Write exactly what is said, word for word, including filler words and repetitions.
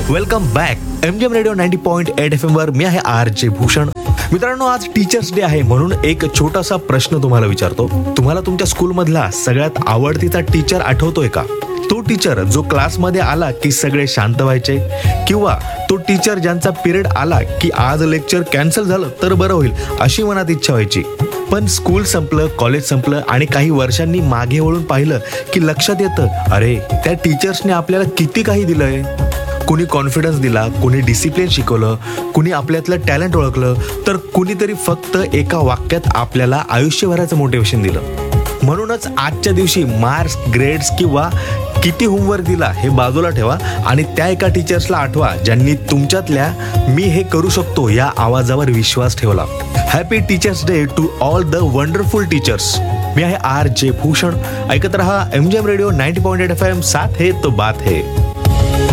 Welcome back M G M radio ninety point eight F M वर मी आहे R J Bhushan. मित्रांनो, आज teachers day आहे म्हणून एक छोटासा प्रश्न तुम्हाला विचारतो. तुम्हाला तुमच्या स्कूलमधला सगळ्यात आवडतीचा टीचर आठवतोय का? तो टीचर जो क्लासमध्ये आला की सगळे शांत व्हायचे, किंवा तो टीचर ज्यांचा पिरियड आला की आज लेक्चर कॅन्सल झालं तर बरं होईल अशी मनात इच्छा व्हायची. पण स्कूल संपलं, कॉलेज संपलं आणि काही वर्षांनी मागे वळून पाहिलं की लक्षात येतं, अरे त्या टीचर्सने आपल्याला किती काही दिलंय. कुणी कॉन्फिडन्स दिला, कुणी डिसिप्लिन शिकवलं, कुणी आपल्यातलं टॅलेंट ओळखलं, तर कुणीतरी फक्त एका वाक्यात आपल्याला आयुष्यभराचं मोटिवेशन दिलं. म्हणूनच आजच्या दिवशी मार्क्स, ग्रेड्स किंवा किती होमवर्क दिला हे बाजूला ठेवा आणि त्या एका टीचर्सला आठवा ज्यांनी तुमच्यातल्या मी हे करू शकतो या आवाजावर विश्वास ठेवला. Happy teachers day to all the wonderful teachers. मी आहे आर जे भूषण. ऐकत रहा M G M radio ninety point eight F M. साथ है तो बात है.